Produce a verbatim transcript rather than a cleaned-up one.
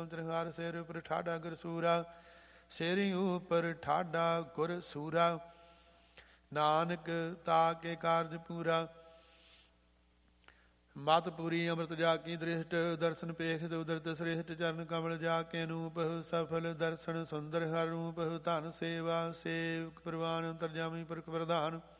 ਗੋਬਿੰਦ ਸਿਰ ਉਪਰ ਠਾਡਾ ਗੁਰ ਸੂਰਾ, ਸਿਰੀ ਉਪਰ ਠਾਡਾ ਗੁਰ ਸੂਰਾ, ਨਾਨਕ ਤਾਕੇ ਕਾਰਜ ਪੂਰਾ। ਮਤ ਪੂਰੀ ਅੰਮ੍ਰਿਤ ਜਾ ਕੀ ਦ੍ਰਿਸ਼ਟ, ਦਰਸ਼ਨ ਪੇਖਿਤ ਉਦਰਤ ਸ੍ਰੇਸ਼ਟ, ਚਰਨ ਕਮਲ ਜਾ ਕੇ ਅਨੂਪ, ਸਫਲ ਦਰਸ਼ਨ ਸੁੰਦਰ ਹਰ ਰੂਪ, ਧਨ ਸੇਵਾ ਸੇਵਕ ਪ੍ਰਵਾਨ, ਅੰਤਰਜਾਮੀ ਪੁਰਖ ਪ੍ਰਧਾਨ।